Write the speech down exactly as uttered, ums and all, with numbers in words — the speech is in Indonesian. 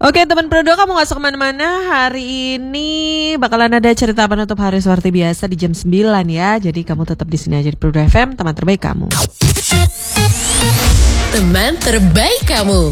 Oke teman Prodo, kamu gak usah kemana-mana. Hari ini bakalan ada cerita penutup hari seperti biasa di jam sembilan ya. Jadi kamu tetap di sini aja di Prodo F M, teman terbaik kamu. Teman terbaik kamu.